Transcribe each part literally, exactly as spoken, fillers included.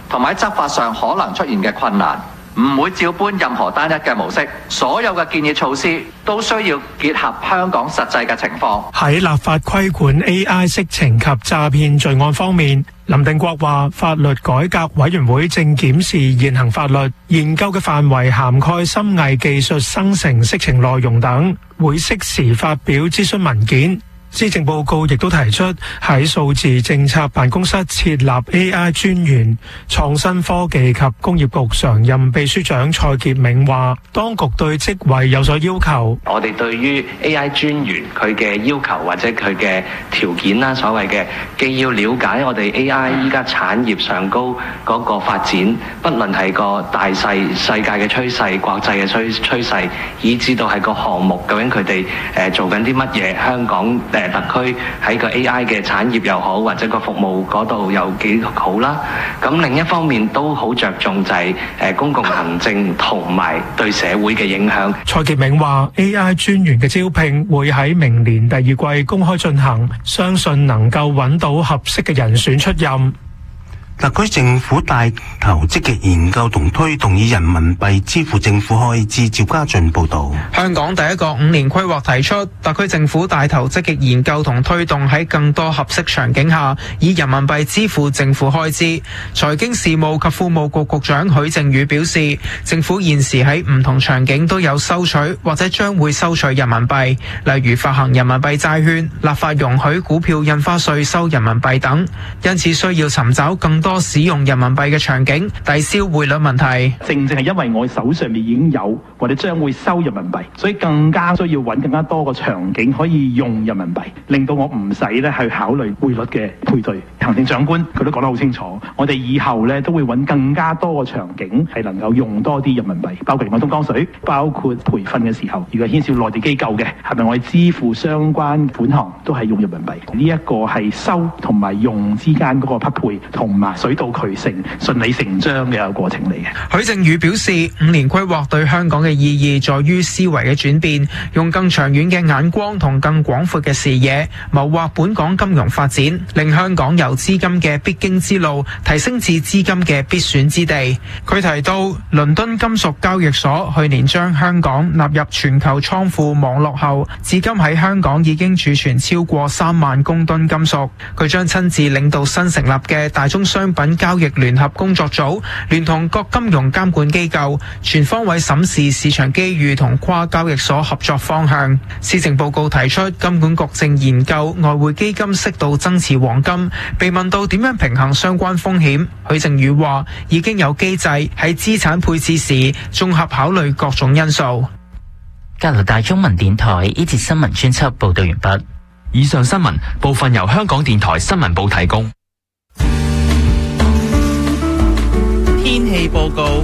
同埋喺執法上可能出現嘅困難，唔會照搬任何單一嘅模式。所有嘅建議措施都需要結合香港實際嘅情況。 喺立法規管 A I 色情及詐騙罪案方面，林定國話法律改革委員會正檢視現行法律，研究嘅範圍涵蓋深偽技術生成色情內容等，會適時發表諮詢文件。施政報告亦都提出喺數字政策辦公室設立 A I 專員。創新科技及工業局常任秘書長蔡潔明話，當局對職位有所要求。 我哋對於 A I 專員佢嘅要求或者佢嘅條件啦，所謂嘅既要了解我哋 A I 依家產業上高嗰個發展，不論係個大細世界嘅趨勢、國際嘅趨趨勢，以至到係個項目究竟佢哋誒做緊啲乜嘢，香港誒特區喺個 A I 嘅產業又好，或者個服務嗰度有幾好啦。咁另一方面都好着重就係誒公共行政同埋對社會嘅影響。 蔡潔明話 A I 專員嘅招聘會喺明年第二季公開進行，相信能夠揾到合適嘅人選出任。 特區政府帶頭積極研究同推動以人民幣支付政府開支。趙家俊報導。 香港第一個五年規劃提出，特區政府帶頭積極研究同推動喺更多合適場景下以人民幣支付政府開支。財經事務及庫務局局長許正宇表示，政府現時喺唔同場景都有收取或者將會收取人民幣，例如發行人民幣債券、立法容許股票印花稅收人民幣等，因此需要尋找更多多使用人民幣嘅場景，抵消匯率問題。 正正係因為我手上面已經有或者將會收人民幣，所以更加需要揾更加多個場景可以用人民幣，令到我唔使咧去考慮匯率嘅配對。行政長官佢都講得好清楚，我哋以後咧都會揾更加多個場景係能夠用多啲人民幣，包括用東江水，包括培訓嘅時候，如果牽涉內地機構嘅，係咪我哋支付相關款項都係用人民幣？呢一個係收同埋用之間嗰個匹配同埋水到渠成、順理成章嘅一個過程嚟嘅。 許正宇表示，五年規劃對香港嘅意義在於思維嘅轉變，用更長遠嘅眼光同更廣闊嘅視野，謀劃本港金融發展，令香港由資金嘅必經之路提升至資金嘅必選之地。佢提到，倫敦金屬交易所去年將香港納入全球倉庫網絡後，至今喺香港已經儲存超過三萬公噸金屬。佢將親自領導新成立嘅大宗商品交易聯合工作組，聯同各金融監管機構，全方位審視市場機遇同跨交易所合作方向。施政報告提出，金管局正研究外匯基金適度增持黃金。被問到點樣平衡相關風險，許正宇話已經有機制喺資產配置時綜合考慮各種因素。 加拿大中文電台呢節新聞專輯報道完畢。 以上新聞部分由香港電台新聞部提供。 天氣報告。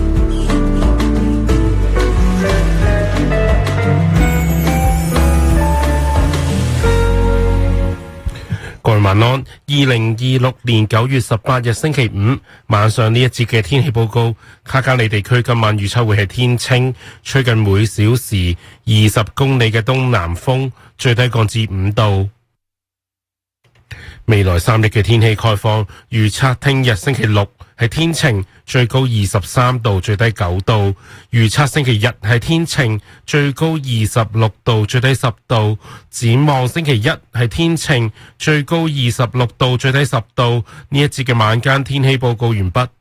各位晚安，二零二六年九月十八日星期五晚上呢一節嘅天氣報告，卡加利地區今晚預測會係天清，吹近每小時二十公里嘅東南風，最低降至五度。未來三日嘅天氣概況，預測聽日星期六係天晴，最高二十三度，最低九度。預測星期日係天晴，最高二十六度，最低十度。展望星期一係天晴，最高二十六度，最低十度。呢一節嘅晚間天氣報告完畢。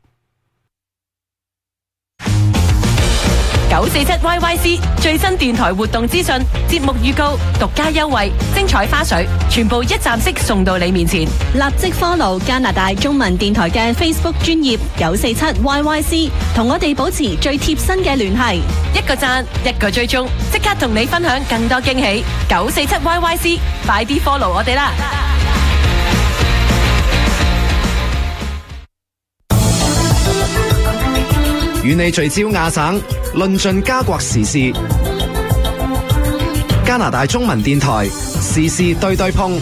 九四七 Y Y C 最新電台活動資訊、節目預告、獨家優惠、精彩花絮，全部一站式送到你面前。 立即 follow 加拿大中文電台嘅 Facebook 專頁九四七 Y Y C， 同我哋保持最貼身嘅聯繫。 一個讚，一個追蹤，即刻同你分享更多驚喜。九四七 Y Y C， 快啲 follow 我哋啦！ 與你聚焦亞省，論盡加國時事。加拿大中文電台時事對對碰，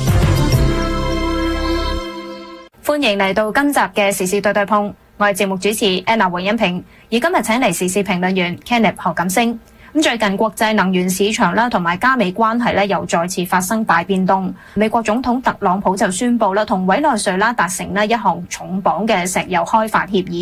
歡迎嚟到今集嘅時事對對碰。我係節目主持 Anna 黃欣平，而今日請嚟時事評論員 Kenneth 何錦星。咁最近國際能源市場啦，同埋加美關係咧，又再次發生大變動。美國總統特朗普就宣布啦，同委內瑞拉達成咧一項重磅嘅石油開發協議。